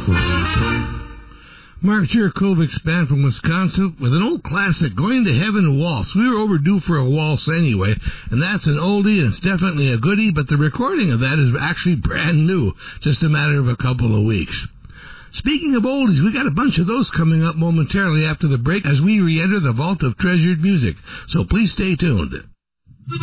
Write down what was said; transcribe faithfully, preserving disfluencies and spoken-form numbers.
Mark Jurakovic's band from Wisconsin with an old classic, Going to Heaven Waltz. We were overdue for a waltz anyway, and that's an oldie, and it's definitely a goodie, but the recording of that is actually brand new, just a matter of a couple of weeks. Speaking of oldies, we got a bunch of those coming up momentarily after the break as we re-enter the vault of treasured music, so please stay tuned.